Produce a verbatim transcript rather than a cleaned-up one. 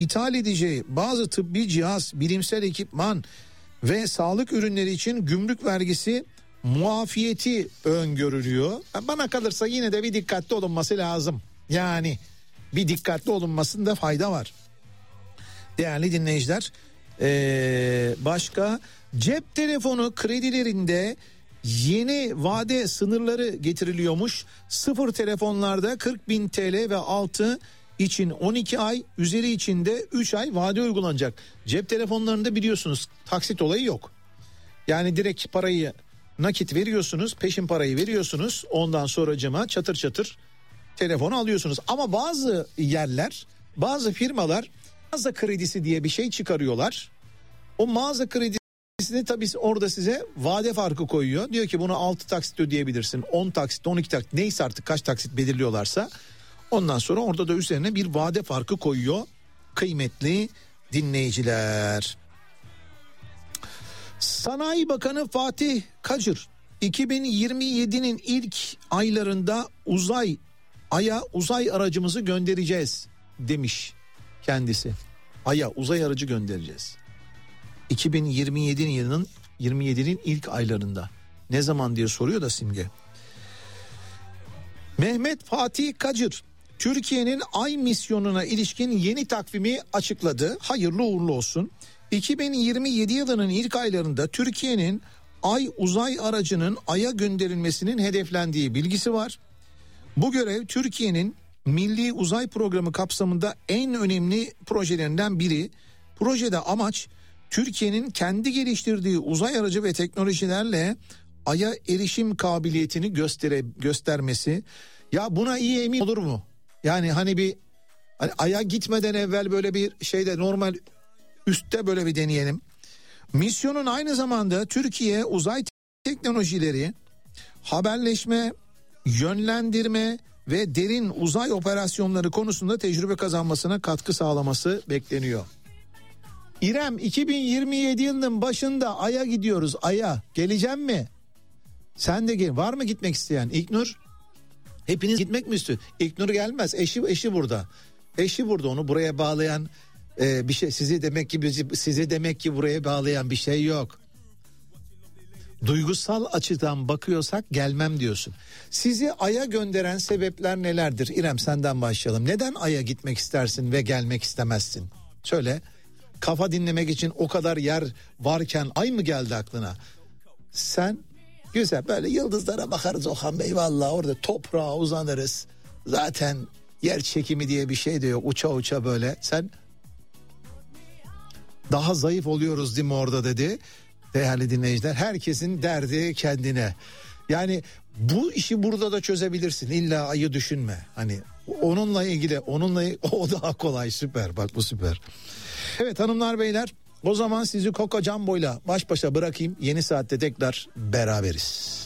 ithal edeceği bazı tıbbi cihaz, bilimsel ekipman ve sağlık ürünleri için gümrük vergisi muafiyeti öngörülüyor. Bana kalırsa yine de bir dikkatli olunması lazım. Yani bir dikkatli olunmasında fayda var. Değerli dinleyiciler, ee, başka cep telefonu kredilerinde yeni vade sınırları getiriliyormuş. Sıfır telefonlarda kırk bin T L ve altı için on iki ay, üzeri için de üç ay vade uygulanacak. Cep telefonlarında biliyorsunuz taksit olayı yok. Yani direkt parayı nakit veriyorsunuz, peşin parayı veriyorsunuz, ondan sonracıma çatır çatır telefonu alıyorsunuz. Ama bazı yerler, bazı firmalar mağaza kredisi diye bir şey çıkarıyorlar. O mağaza kredisini tabii orada size vade farkı koyuyor. Diyor ki bunu altı taksit ödeyebilirsin, on taksit, on iki taksit, neyse artık kaç taksit belirliyorlarsa. Ondan sonra orada da üzerine bir vade farkı koyuyor kıymetli dinleyiciler. Sanayi Bakanı Fatih Kacır iki bin yirmi yedinin ilk aylarında uzay Ay'a uzay aracımızı göndereceğiz demiş kendisi. Ay'a uzay aracı göndereceğiz. iki bin yirmi yedinin yılının yirmi yedinin ilk aylarında. Ne zaman diye soruyor da Simge. Mehmet Fatih Kacır Türkiye'nin Ay misyonuna ilişkin yeni takvimi açıkladı. Hayırlı uğurlu olsun. iki bin yirmi yedi yılının ilk aylarında Türkiye'nin Ay uzay aracının Ay'a gönderilmesinin hedeflendiği bilgisi var. Bu görev Türkiye'nin Milli Uzay Programı kapsamında en önemli projelerinden biri. Projede amaç Türkiye'nin kendi geliştirdiği uzay aracı ve teknolojilerle Ay'a erişim kabiliyetini göstere, göstermesi. Ya buna iyi emin olur mu? Yani hani bir hani Ay'a gitmeden evvel böyle bir şeyde normal üstte böyle bir deneyelim. Misyonun aynı zamanda Türkiye uzay teknolojileri, haberleşme, yönlendirme ve derin uzay operasyonları konusunda tecrübe kazanmasına katkı sağlaması bekleniyor. İrem, iki bin yirmi yedi yılının başında Ay'a gidiyoruz. Ay'a geleceğim mi? Sen de gel. Var mı gitmek isteyen? İlknur? Hepiniz gitmek mi istiyor? İlknur gelmez. Eşi eşi burada. Eşi burada, onu buraya bağlayan e, bir şey. Sizi demek ki sizi demek ki buraya bağlayan bir şey yok. Duygusal açıdan bakıyorsak gelmem diyorsun. Sizi Ay'a gönderen sebepler nelerdir? İrem, senden başlayalım. Neden Ay'a gitmek istersin ve gelmek istemezsin? Söyle. Kafa dinlemek için o kadar yer varken Ay mı geldi aklına? Sen güzel böyle yıldızlara bakarız Okan Bey, vallahi orada toprağa uzanırız. Zaten yer çekimi diye bir şey de yok, uça uça böyle. Sen daha zayıf oluyoruz değil mi orada dedi. Değerli dinleyiciler, herkesin derdi kendine. Yani bu işi burada da çözebilirsin. İlla Ay'ı düşünme. Hani onunla ilgili, onunla ilgili, o daha kolay, süper, bak bu süper. Evet hanımlar beyler, o zaman sizi Koko Jumbo'yla baş başa bırakayım. Yeni saatte tekrar beraberiz.